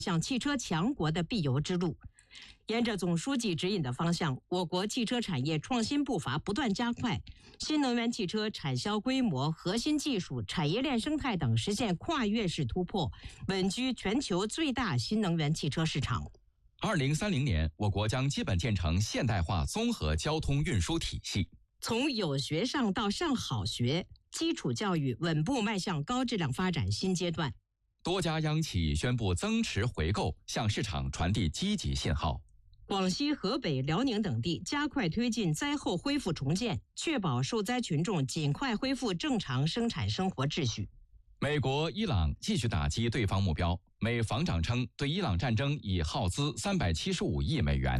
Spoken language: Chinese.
向汽车强国的必由之路。沿着总书记指引的方向，我国汽车产业创新步伐不断加快，新能源汽车产销规模、核心技术、产业链生态等实现跨越式突破，稳居全球最大新能源汽车市场。 2030年，我国将基本建成现代化综合交通运输体系， 从有学上到上好学，基础教育稳步迈向高质量发展新阶段。 多家央企宣布增持回购，向市场传递积极信号。 广西、河北、辽宁等地加快推进灾后恢复重建，确保受灾群众尽快恢复正常生产生活秩序。 美国、伊朗继续打击对方目标，美防长称对伊朗战争已耗资375亿美元。